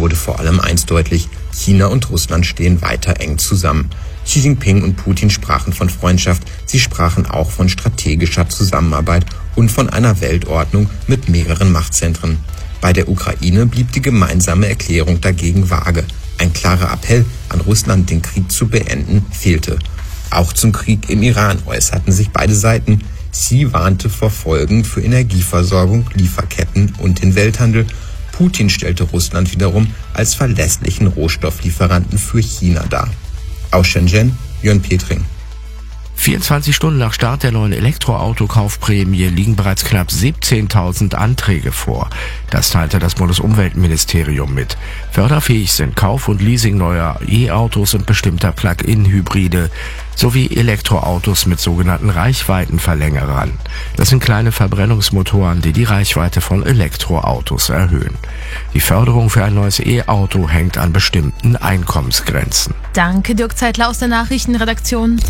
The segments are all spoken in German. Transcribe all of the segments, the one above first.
wurde vor allem eins deutlich: China und Russland stehen weiter eng zusammen. Xi Jinping und Putin sprachen von Freundschaft, sie sprachen auch von strategischer Zusammenarbeit und von einer Weltordnung mit mehreren Machtzentren. Bei der Ukraine blieb die gemeinsame Erklärung dagegen vage. Ein klarer Appell an Russland, den Krieg zu beenden, fehlte. Auch zum Krieg im Iran äußerten sich beide Seiten. Xi warnte vor Folgen für Energieversorgung, Lieferketten und den Welthandel. Putin stellte Russland wiederum als verlässlichen Rohstofflieferanten für China dar. Aus Shenzhen, Jörn Petring. 24 Stunden nach Start der neuen Elektroauto-Kaufprämie liegen bereits knapp 17.000 Anträge vor. Das teilte das Bundesumweltministerium mit. Förderfähig sind Kauf und Leasing neuer E-Autos und bestimmter Plug-in-Hybride sowie Elektroautos mit sogenannten Reichweitenverlängerern. Das sind kleine Verbrennungsmotoren, die die Reichweite von Elektroautos erhöhen. Die Förderung für ein neues E-Auto hängt an bestimmten Einkommensgrenzen. Danke, Dirk Zeitler aus der Nachrichtenredaktion.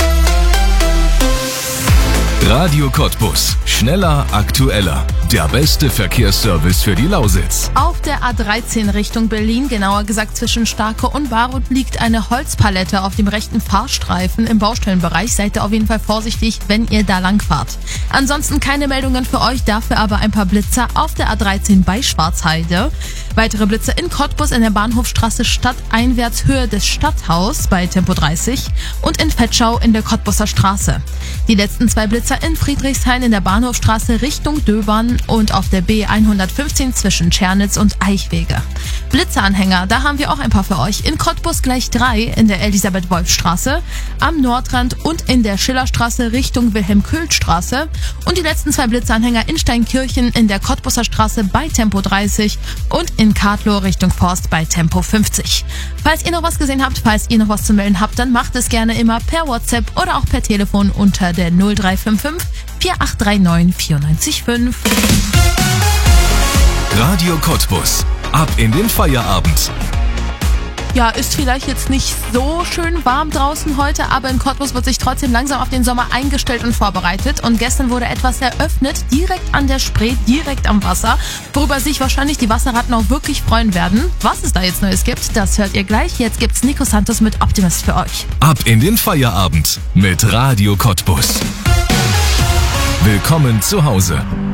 Radio Cottbus. Schneller, aktueller. Der beste Verkehrsservice für die Lausitz. Auf der A13 Richtung Berlin, genauer gesagt zwischen Starke und Barut, liegt eine Holzpalette auf dem rechten Fahrstreifen im Baustellenbereich. Seid ihr auf jeden Fall vorsichtig, wenn ihr da lang fahrt. Ansonsten keine Meldungen für euch, dafür aber ein paar Blitzer auf der A13 bei Schwarzheide. Weitere Blitze in Cottbus in der Bahnhofstraße stadteinwärts Höhe des Stadthaus bei Tempo 30 und in Vetschau in der Cottbuser Straße. Die letzten 2 Blitzer in Friedrichshain in der Bahnhofstraße Richtung Döbern und auf der B115 zwischen Tschernitz und Eichwege. Blitzeranhänger, da haben wir auch ein paar für euch. In Cottbus gleich 3 in der Elisabeth-Wolf-Straße, am Nordrand und in der Schillerstraße Richtung Wilhelm-Köhlt-Straße. Und die letzten 2 Blitzeranhänger in Steinkirchen in der Cottbuser Straße bei Tempo 30 und in Kadlow Richtung Forst bei Tempo 50. Falls ihr noch was gesehen habt, falls ihr noch was zu melden habt, dann macht es gerne immer per WhatsApp oder auch per Telefon unter der 0355 4839 945. Radio Cottbus. Ab in den Feierabend. Ja, ist vielleicht jetzt nicht so schön warm draußen heute, aber in Cottbus wird sich trotzdem langsam auf den Sommer eingestellt und vorbereitet. Und gestern wurde etwas eröffnet, direkt an der Spree, direkt am Wasser, worüber sich wahrscheinlich die Wasserratten auch wirklich freuen werden. Was es da jetzt Neues gibt, das hört ihr gleich. Jetzt gibt's Nico Santos mit Optimist für euch. Ab in den Feierabend mit Radio Cottbus. Willkommen zu Hause.